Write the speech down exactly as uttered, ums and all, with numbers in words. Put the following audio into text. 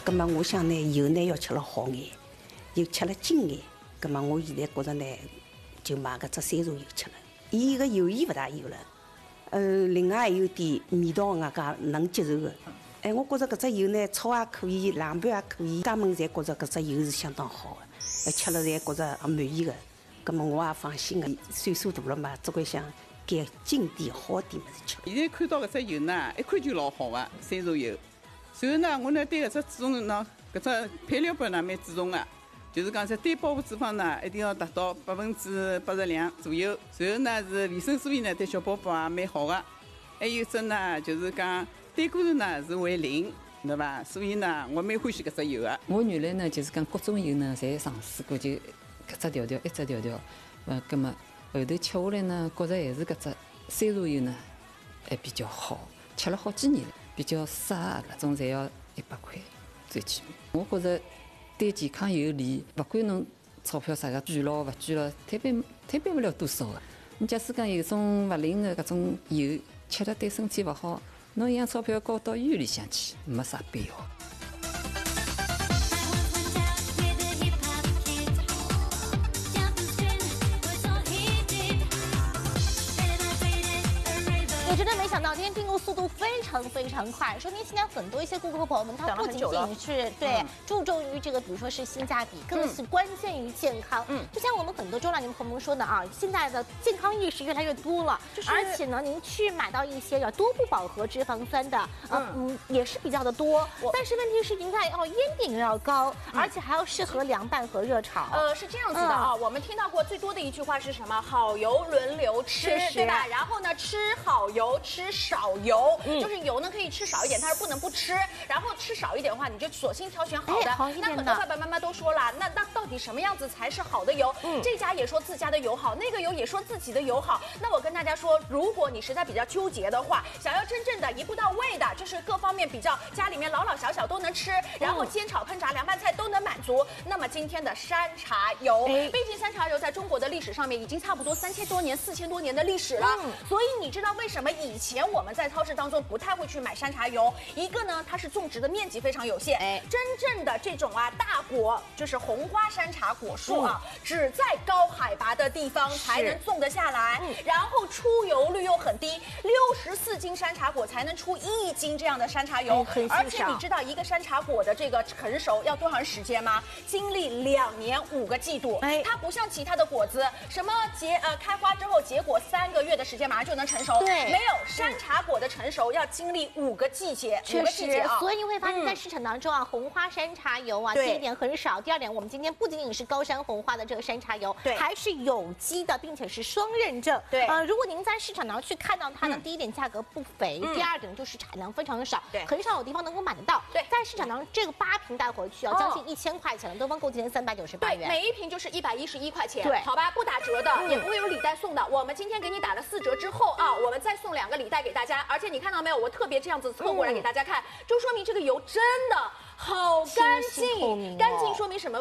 葛么我想呢，油呢要吃了好眼，又吃了精眼。葛么我现在觉着呢，就买搿只山茶油吃了。伊个油盐勿大有了，呃，另外还有点味道外加能接受的。哎，我觉着搿只油呢，炒也可以，冷盘也可以，家门侪觉着搿只油是相当好的，呃，吃了侪觉着也满意的。葛么我也放心的，岁数大了嘛，只管想改精点好点物事吃。 现在看到搿只油呢，一看就老好个山茶油。然后呢，我呢对搿只注重呢，搿只配料表呢蛮注重的。就是讲在单饱和脂肪呢，一定要达到百分之八十两左右。然后呢是维生素 E 呢，对小宝宝也蛮好的。还有只呢，就是讲胆固醇呢是为零，对伐？所以呢，我蛮欢喜搿只油的。 我原来呢就是讲各种油呢，侪尝试过，就搿只调调，一只调调。呃，葛么后头吃下来呢，觉着还是搿只山茶油呢还比较好，吃了好几年了。比较适合搿种侪要一百块最起码。我觉着。对健康有利，勿管侬钞票啥个捐咯勿捐咯，摊办摊办不了多少个。你假使讲有种勿灵的搿种油，吃了对身体勿好，侬一样钞票交到医院里向去，没啥必要。 我真的没想到，今天订购速度非常非常快，说明现在很多一些顾客朋友们，他不仅仅是对、嗯、注重于这个，比如说是性价比，更是关键于健康。嗯，就像我们很多中老年朋友们说的啊，现在的健康意识越来越多了，就是、而且呢，您去买到一些有多不饱和脂肪酸的，呃、嗯, 嗯也是比较的多。但是问题是，您看哦，烟点又要高，嗯、而且还要适合凉拌和热炒。 呃，是这样子的啊，嗯、我们听到过最多的一句话是什么？好油轮流吃，对吧？然后呢，吃好油。油吃少油，嗯、就是油呢可以吃少一点，但是不能不吃。然后吃少一点的话，你就索性挑选好的。哎、那很多爸爸妈妈都说了，那那到底什么样子才是好的油？嗯、这家也说自家的油好，那个油也说自己的油好。那我跟大家说，如果你实在比较纠结的话，想要真正的一步到位的，就是各方面比较家里面老老小小都能吃，然后煎炒烹炸凉拌菜都能满足。那么今天的山茶油，哎、毕竟山茶油在中国的历史上面已经差不多三千多年、四千多年的历史了。嗯、所以你知道为什么？以前我们在超市当中不太会去买山茶油，一个呢，它是种植的面积非常有限，哎，真正的这种啊大果就是红花山茶果树啊，嗯、只在高海拔的地方才能种得下来，嗯、然后出油率又很低，六十四斤山茶果才能出一斤这样的山茶油，哎、而且你知道一个山茶果的这个成熟要多长时间吗？经历两年五个季度，哎，它不像其他的果子，什么结呃开花之后结果三个月的时间马上就能成熟，对，没有。山茶果的成熟要经历五个季节， 确实，啊、所以你会发现在市场当中啊，嗯、红花山茶油啊，第一点很少，第二点我们今天不仅仅是高山红花的这个山茶油，对，还是有机的，并且是双认证。对，呃，如果您在市场当中去看到它呢，嗯、第一点价格不菲，嗯、第二点就是产量非常的少，对，很少有地方能够买得到。对，在市场当中这个八瓶带回去要将近一千块钱了，东方购今天三百九十八元， 每一瓶就是一百一十一块钱，对，好吧，不打折的，嗯、也不会有礼袋送的。我们今天给你打了四折之后啊，我们再送两个礼带给大家，而且你看到没有，我特别这样子凑过来给大家看，嗯、就说明这个油真的好干净，干净说明什么？